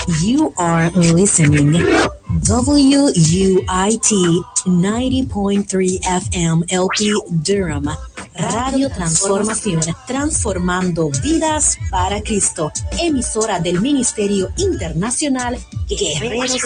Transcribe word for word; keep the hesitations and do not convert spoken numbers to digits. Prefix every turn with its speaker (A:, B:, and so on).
A: You are listening W U I T ninety point three F M L P Durham. Radio Transformación, transformando vidas para Cristo. Emisora del Ministerio Internacional Guerreros